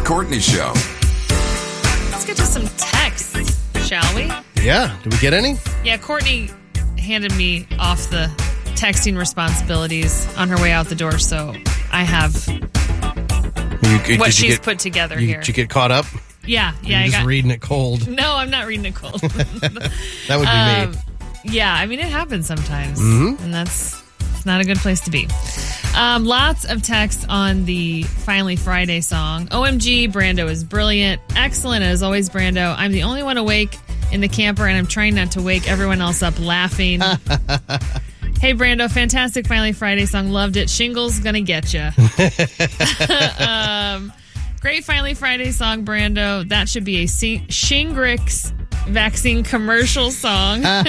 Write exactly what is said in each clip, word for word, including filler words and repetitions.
Courtney Show. Let's get to some texts, shall we? Yeah. Did we get any? Yeah, Courtney handed me off the texting responsibilities on her way out the door, so I have You, what did she's you get, put together you, here. Did you get caught up? Yeah, yeah. You're I just got, reading it cold. No, I'm not reading it cold. That would be um, me. Yeah, I mean, it happens sometimes, Mm-hmm. and that's it's not a good place to be. Um, lots of texts on the Finally Friday song. O M G, Brando is brilliant. Excellent as always, Brando. I'm the only one awake in the camper, and I'm trying not to wake everyone else up laughing. Hey, Brando, fantastic Finally Friday song. Loved it. Shingles gonna get ya. um, great Finally Friday song, Brando. That should be a C- Shingrix vaccine commercial song. um,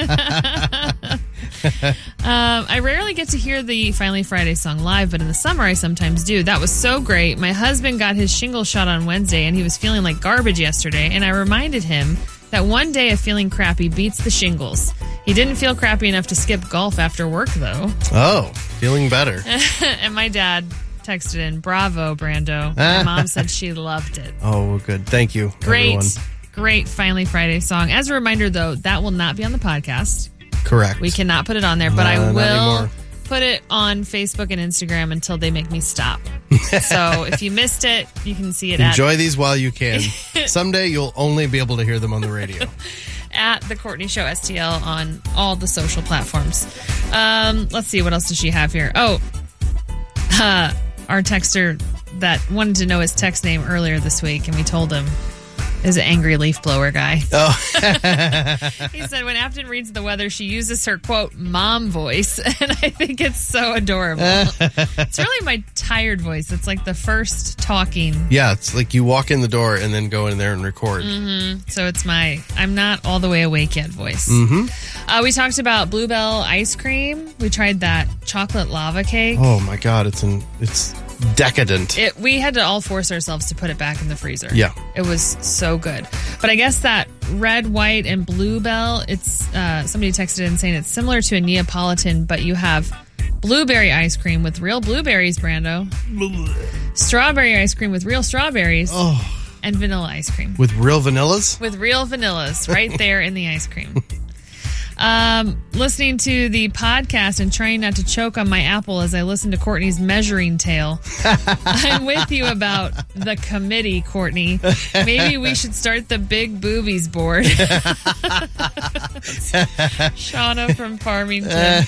I rarely get to hear the Finally Friday song live, but in the summer I sometimes do. That was so great. My husband got his shingle shot on Wednesday, and he was feeling like garbage yesterday, and I reminded him that one day of feeling crappy beats the shingles. He didn't feel crappy enough to skip golf after work, though. Oh, feeling better. And my dad texted in, bravo, Brando. My mom said she loved it. Oh, well, good. Thank you, Great, everyone. great Finally Friday song. As a reminder, though, that will not be on the podcast. Correct. We cannot put it on there, but No, I not will anymore. put it on Facebook and Instagram until they make me stop. So if you missed it, you can see it Enjoy at, these while you can. Someday you'll only be able to hear them on the radio. at The Courtney Show S T L on all the social platforms. Um, let's see, what else does she have here? Oh, uh, our texter that wanted to know his text name earlier this week, and we told him is an angry leaf blower guy. Oh. He said when Afton reads the weather, she uses her, quote, mom voice. And I think it's so adorable. It's really my tired voice. It's like the first talking. Yeah, it's like you walk in the door and then go in there and record. Mm-hmm. So it's my I'm not all the way awake yet voice. Mm-hmm. Uh, we talked about Bluebell ice cream. We tried that chocolate lava cake. Oh, my God. It's an, it's decadent. It, we had to all force ourselves to put it back in the freezer. Yeah. It was so good. But I guess that red, white, and bluebell, it's uh, somebody texted in saying it's similar to a Neapolitan, but you have blueberry ice cream with real blueberries, Brando. Strawberry ice cream with real strawberries. Oh. And vanilla ice cream. With real vanillas? With real vanillas right there in the ice cream. Um, listening to the podcast and trying not to choke on my apple as I listen to Courtney's measuring tale. I'm with you about the committee, Courtney. Maybe we should start the big boobies board. Shauna from Farmington.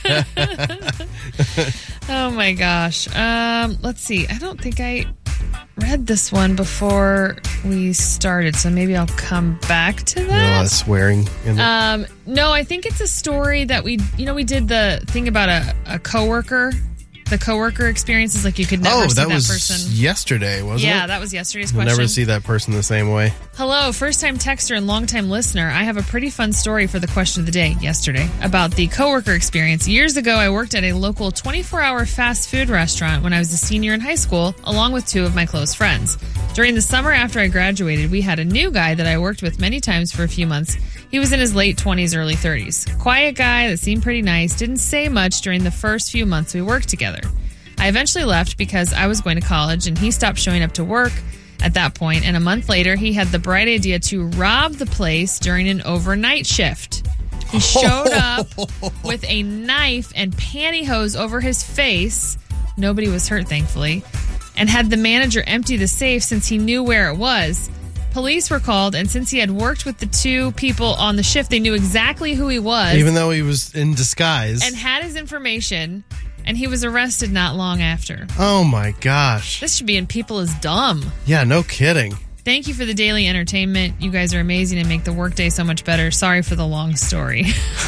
Oh my gosh. Um, let's see. I don't think I read this one before we started, so maybe I'll come back to A that. lot of swearing. In it. Um, no, I think it's a story that we, you know, we did the thing about a, a coworker. The coworker experience is like you could never oh, see that that was person. yesterday, wasn't Yeah, it? that was yesterday's You'll question. never see that person the same way. Hello, first-time texter and long-time listener. I have a pretty fun story for the question of the day yesterday about the coworker experience. Years ago, I worked at a local twenty-four hour fast food restaurant when I was a senior in high school, along with two of my close friends. During the summer after I graduated, we had a new guy that I worked with many times for a few months. He was in his late twenties, early thirties. Quiet guy that seemed pretty nice, didn't say much during the first few months we worked together. I eventually left because I was going to college and he stopped showing up to work at that point, and a month later he had the bright idea to rob the place during an overnight shift. He showed up with a knife and pantyhose over his face. Nobody was hurt, thankfully, and had the manager empty the safe since he knew where it was. Police were called, and since he had worked with the two people on the shift, they knew exactly who he was. Even though he was in disguise. And had his information, and he was arrested not long after. Oh, my gosh. This should be in People is Dumb. Yeah, no kidding. Thank you for the daily entertainment. You guys are amazing and make the workday so much better. Sorry for the long story.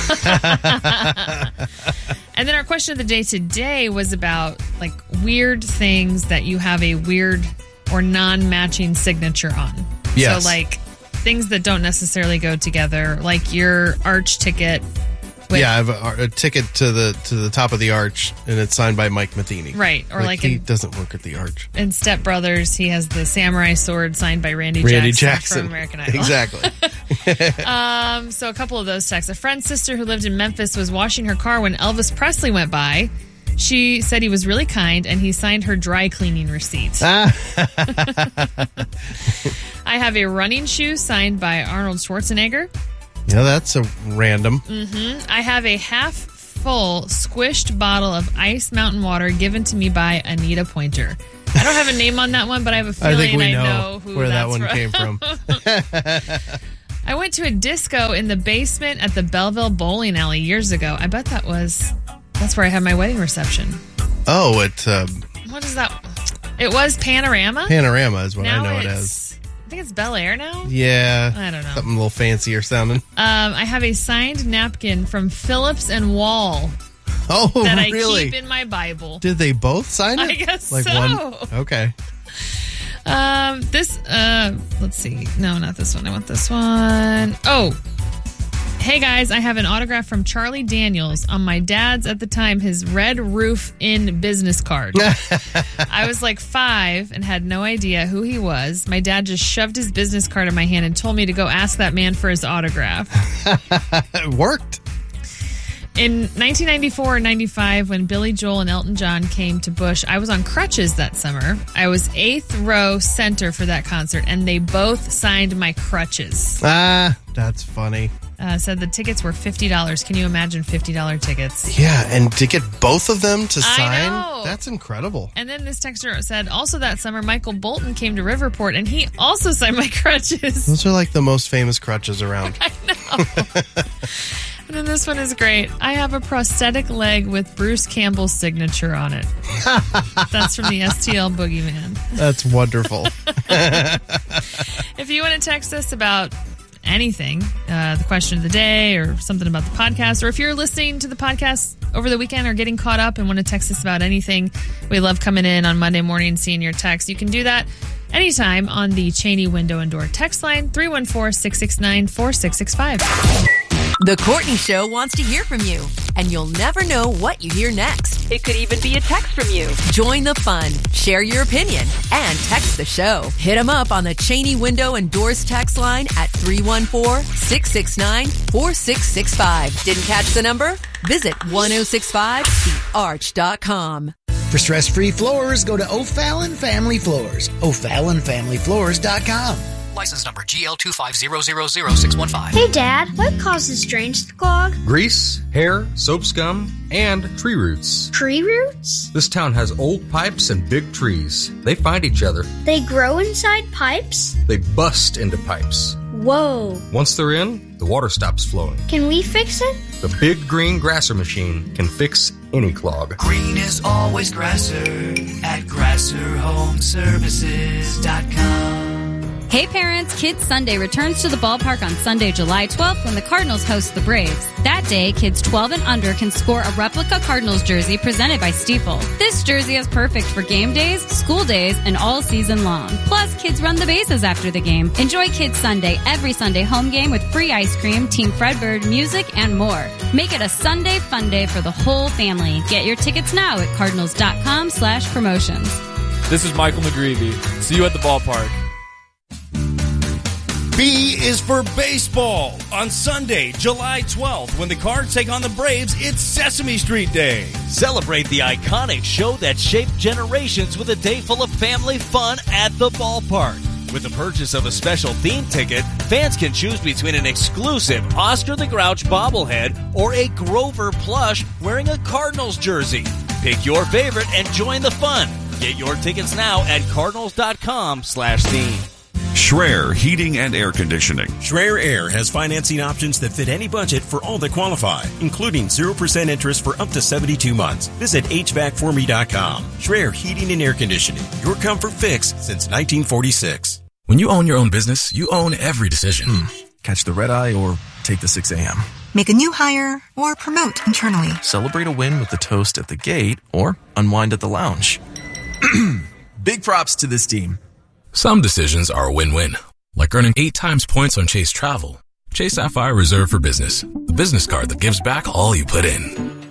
And then our question of the day today was about like weird things that you have a weird or non-matching signature on. Yes. So like things that don't necessarily go together, like your arch ticket. With, yeah, I have a, a ticket to the to the top of the arch, and it's signed by Mike Matheny. Right, or like, like he in, doesn't work at the arch. in Step Brothers, he has the samurai sword signed by Randy, Randy Jackson, Jackson from American Idol. Exactly. um, so a couple of those texts. A friend's sister who lived in Memphis was washing her car when Elvis Presley went by. She said he was really kind and he signed her dry cleaning receipt. Ah. I have a running shoe signed by Arnold Schwarzenegger. Yeah, that's a random. Mm-hmm. I have a half full squished bottle of ice mountain water given to me by Anita Pointer. I don't have a name on that one, but I have a feeling I, think we I know, know who where that that's one from. came from. I went to a disco in the basement at the Belleville Bowling Alley years ago. I bet that was, that's where I had my wedding reception. Oh, it... Um, What is that? It was Panorama? Panorama is what now I know it it's, as. I think it's Bel Air now? Yeah. I don't know. Something a little fancier sounding. Um, I have a signed napkin from Phillips and Wall Oh, that I really? keep in my Bible. Did they both sign it? I guess like so. One? Okay. Um, this, uh, let's see. No, not this one. I want this one. Oh, hey guys, I have an autograph from Charlie Daniels on my dad's, at the time, his Red Roof Inn business card. I was like five and had no idea who he was. My dad just shoved his business card in my hand and told me to go ask that man for his autograph. It worked. In nineteen ninety-four or ninety-five, when Billy Joel and Elton John came to Busch, I was on crutches that summer. I was eighth row center for that concert, and they both signed my crutches. Ah, that's funny. Uh, said the tickets were fifty dollars. Can you imagine fifty dollars tickets? Yeah, and to get both of them to I sign, know. that's incredible. And then this texter said, also that summer, Michael Bolton came to Riverport, and he also signed my crutches. Those are like the most famous crutches around. I know. And then this one is great. I have a prosthetic leg with Bruce Campbell's signature on it. That's from the S T L Boogeyman. That's wonderful. If you want to text us about anything, uh, the question of the day or something about the podcast, or if you're listening to the podcast over the weekend or getting caught up and want to text us about anything, we love coming in on Monday morning, seeing your text. You can do that anytime on the Cheney Window and Door text line, three one four, six six nine, four six six five. The Courtney Show wants to hear from you, and you'll never know what you hear next. It could even be a text from you. Join the fun, share your opinion, and text the show. Hit them up on the Cheney Window and Doors text line at three one four, six six nine, four six six five. Didn't catch the number? Visit ten sixty-five the arch dot com. For stress-free floors, go to O'Fallon Family Floors. O'Fallon Family Floors dot com. License number G L two five zero zero zero six one five. Hey, Dad, what causes drains to clog? Grease, hair, soap scum, and tree roots. Tree roots? This town has old pipes and big trees. They find each other. They grow inside pipes? They bust into pipes. Whoa. Once they're in, the water stops flowing. Can we fix it? The big green grasser machine can fix any clog. Green is always grasser at grasser home services dot com. Hey parents, Kids Sunday returns to the ballpark on Sunday, July twelfth when the Cardinals host the Braves. That day, kids twelve and under can score a replica Cardinals jersey presented by Stiefel. This jersey is perfect for game days, school days, and all season long. Plus, kids run the bases after the game. Enjoy Kids Sunday every Sunday home game with free ice cream, Team Fredbird, music, and more. Make it a Sunday fun day for the whole family. Get your tickets now at cardinals.com slash promotions. This is Michael McGreevy. See you at the ballpark. B is for baseball. On Sunday, July twelfth, when the Cards take on the Braves, it's Sesame Street Day. Celebrate the iconic show that shaped generations with a day full of family fun at the ballpark. With the purchase of a special theme ticket, fans can choose between an exclusive Oscar the Grouch bobblehead or a Grover plush wearing a Cardinals jersey. Pick your favorite and join the fun. Get your tickets now at cardinals.com slash theme. Schreier Heating and Air Conditioning. Schreier Air has financing options that fit any budget for all that qualify, including zero percent interest for up to seventy-two months. Visit H V A C for me dot com. Schreier Heating and Air Conditioning, your comfort fix since nineteen forty-six. When you own your own business, you own every decision. Hmm. Catch the red eye or take the six a.m. Make a new hire or promote internally. Celebrate a win with the toast at the gate or unwind at the lounge. Big props to this team. Some decisions are a win-win, like earning eight times points on Chase Travel. Chase Sapphire Reserve for Business, the business card that gives back all you put in.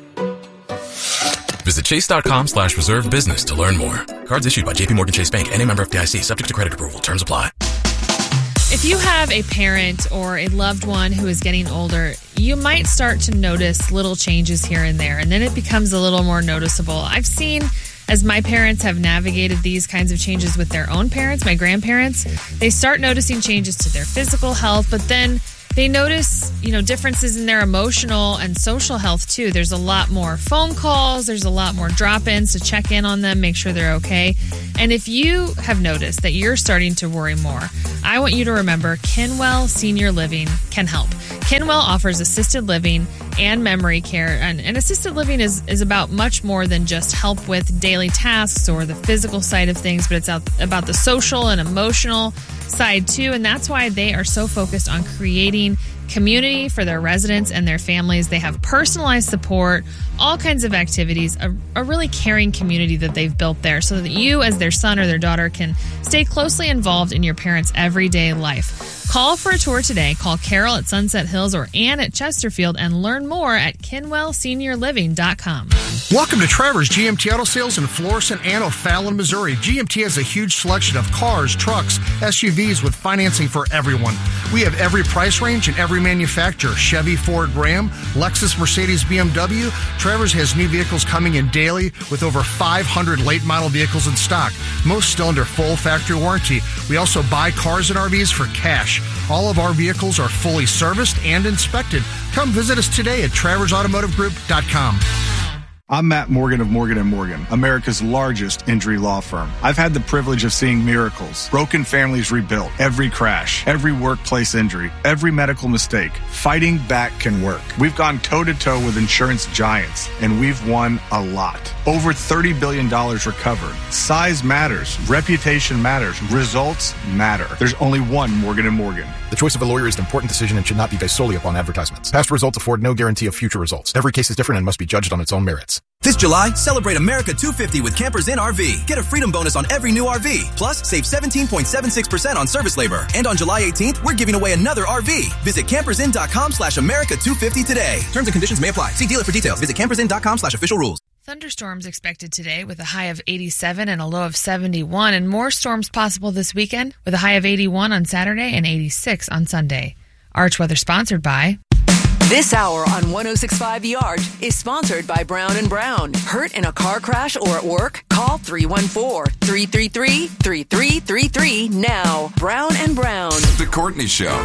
Visit chase.com slash reserve business to learn more. Cards issued by J P Morgan Chase Bank and a member F D I C, subject to credit approval. Terms apply. If you have a parent or a loved one who is getting older, you might start to notice little changes here and there, and then it becomes a little more noticeable. I've seen, as my parents have navigated these kinds of changes with their own parents, my grandparents, they start noticing changes to their physical health, but then they notice, you know, differences in their emotional and social health too. There's a lot more phone calls. There's a lot more drop-ins to check in on them, make sure they're okay. And if you have noticed that you're starting to worry more, I want you to remember Kinwell Senior Living can help. Kinwell offers assisted living and memory care. And, and assisted living is, is about much more than just help with daily tasks or the physical side of things, but it's out, about the social and emotional side too. And that's why they are so focused on creating community for their residents and their families. They have personalized support, all kinds of activities, a, a really caring community that they've built there so that you as their son or their daughter can stay closely involved in your parents' everyday life. Call for a tour today. Call Carol at Sunset Hills or Ann at Chesterfield and learn more at kinwell senior living dot com. Welcome to Trevor's G M T Auto Sales in Florissant and O'Fallon, Missouri. G M T has a huge selection of cars, trucks, S U Vs with financing for everyone. We have every price range and every manufacturer. Chevy, Ford, Ram, Lexus, Mercedes, B M W. Trevor's has new vehicles coming in daily with over five hundred late model vehicles in stock, most still under full factory warranty. We also buy cars and R Vs for cash. All of our vehicles are fully serviced and inspected. Come visit us today at travers automotive group dot com. I'm Matt Morgan of Morgan and Morgan, America's largest injury law firm. I've had the privilege of seeing miracles, broken families rebuilt, every crash, every workplace injury, every medical mistake. Fighting back can work. We've gone toe-to-toe with insurance giants, and we've won a lot. Over thirty billion dollars recovered. Size matters. Reputation matters. Results matter. There's only one Morgan and Morgan. The choice of a lawyer is an important decision and should not be based solely upon advertisements. Past results afford no guarantee of future results. Every case is different and must be judged on its own merits. This July, celebrate America two fifty with Campers Inn R V. Get a freedom bonus on every new R V. Plus, save seventeen point seven six percent on service labor. And on July eighteenth, we're giving away another R V. Visit campersinn.com slash America 250 today. Terms and conditions may apply. See dealer for details. Visit campersinn.com slash official rules. Thunderstorms expected today with a high of eighty-seven and a low of seventy-one, and more storms possible this weekend with a high of eighty-one on Saturday and eighty-six on Sunday. Arch Weather sponsored by... This hour on one oh six point five The Arch is sponsored by Brown and Brown. Hurt in a car crash or at work? Call three one four, three three three, three three three three now. Brown and Brown. The Courtney Show.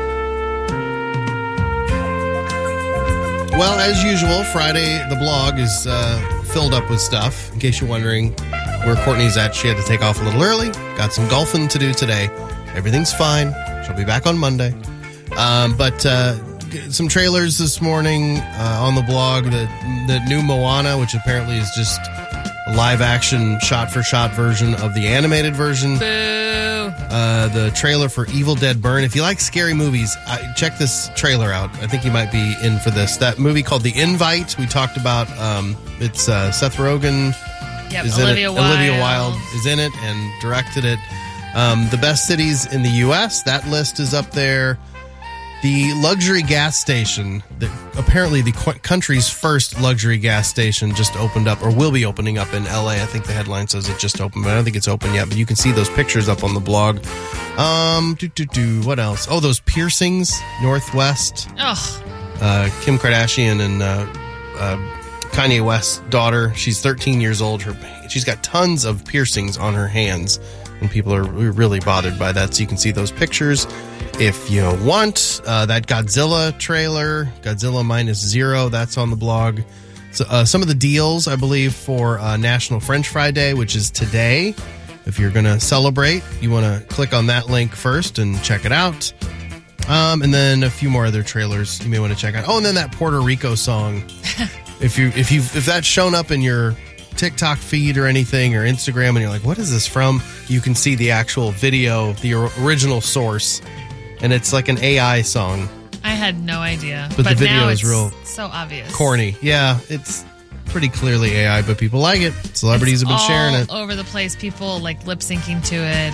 Well, as usual, Friday, the blog is uh, filled up with stuff. In case you're wondering where Courtney's at, she had to take off a little early. Got some golfing to do today. Everything's fine. She'll be back on Monday. Um, but uh, some trailers this morning uh, on the blog. The, the new Moana, which apparently is just a live-action, shot-for-shot version of the animated version. Boo! Uh, the trailer for Evil Dead Burn. If you like scary movies, I, check this trailer out. I think you might be in for this. That movie called The Invite, we talked about. Um, it's uh, Seth Rogen. Yep, is Olivia in it. Wilde. Olivia Wilde is in it and directed it. Um, the best cities in the U S, that list is up there. The luxury gas station, that apparently the qu- country's first luxury gas station just opened up, or will be opening up in L A. I think the headline says it just opened, but I don't think it's open yet. But you can see those pictures up on the blog. Um, do, do, do, what else? Oh, those piercings, Northwest. Oh. Uh, Kim Kardashian and uh, uh, Kanye West's daughter. She's thirteen years old. Her She's got tons of piercings on her hands, and people are really bothered by that. So you can see those pictures. If you want uh, that Godzilla trailer, Godzilla Minus Zero, that's on the blog. So, uh, some of the deals, I believe, for uh, National French Fry Day, which is today. If you're going to celebrate, you want to click on that link first and check it out. Um, and then a few more other trailers you may want to check out. Oh, and then that Puerto Rico song. if you if you if that's shown up in your TikTok feed or anything, or Instagram, and you're like, what is this from? You can see the actual video, the original source. And it's like an A I song. I had no idea. But, but the video now is it's real so obvious. Corny. Yeah, it's pretty clearly A I, but people like it. Celebrities it's have been sharing it. all over the place. People like lip syncing to it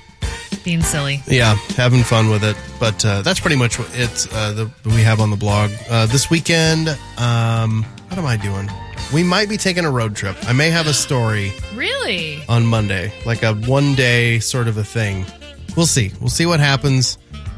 and being silly. Yeah, having fun with it. But uh, that's pretty much what it's uh, the we have on the blog. Uh, this weekend, um, what am I doing? We might be taking a road trip. I may have a story. Really? On Monday. Like a one day sort of a thing. We'll see. We'll see what happens.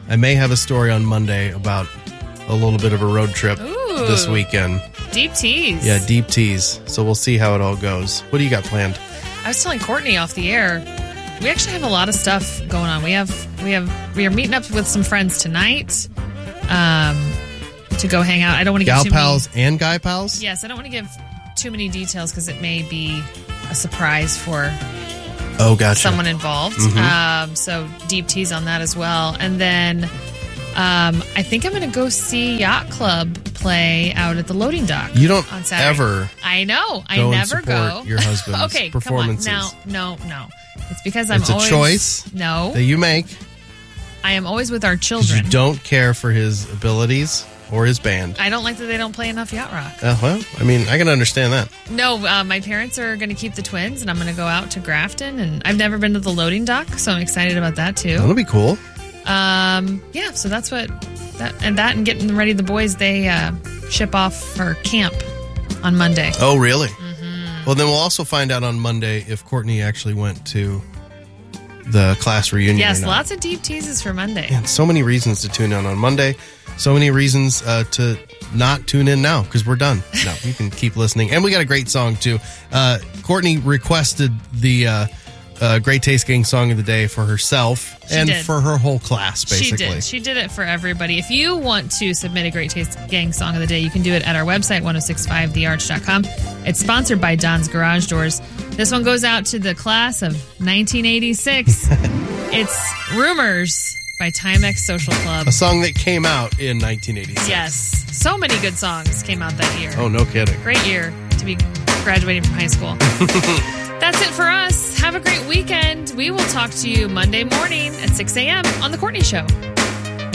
I may have a story on Monday about a little bit of a road trip Ooh. this weekend. Deep tease. Yeah, deep tease. So we'll see how it all goes. What do you got planned? I was telling Courtney off the air, we actually have a lot of stuff going on. We have we have we are meeting up with some friends tonight um, to go hang out. I don't want to give Gal too pals many, and guy pals? Yes, I don't want to give too many details because it may be a surprise for Oh, gotcha. someone involved. Mhm. Um, so deep tease on that as well. And then um, I think I'm going to go see Yacht Club play out at the loading dock. You don't on Saturday. ever I know. I go and never support go. your husband's okay, performances. Come on. Now, no, no. It's because I'm It's a always choice No, that you make. I am always with our 'Cause children. you don't care for his abilities or his band. I don't like that they don't play enough yacht rock. Uh, well, I mean, I can understand that. No, uh, my parents are going to keep the twins, and I'm going to go out to Grafton. And I've never been to the loading dock, so I'm excited about that too. That'll be cool. Um, yeah, so that's what that and that and getting ready. The boys they uh, ship off for camp on Monday. Oh, really? Mm-hmm. Well, then we'll also find out on Monday if Courtney actually went to the class reunion. Yes, or not. lots of deep teases for Monday. And so many reasons to tune in on Monday. So many reasons uh, to not tune in now because we're done. No, you can keep listening. And we got a great song, too. Uh, Courtney requested the uh, uh, Great Taste Gang song of the day for herself She and did. for her whole class, basically. She did. She did it for everybody. If you want to submit a Great Taste Gang song of the day, you can do it at our website, ten sixty-five the arch dot com. It's sponsored by Don's Garage Doors. This one goes out to the class of nineteen eighty-six. It's Rumors by Timex Social Club. A song that came out in nineteen eighty-six. Yes. So many good songs came out that year. Oh, no kidding. Great year to be graduating from high school. That's it for us. Have a great weekend. We will talk to you Monday morning at six a.m. on The Courtney Show.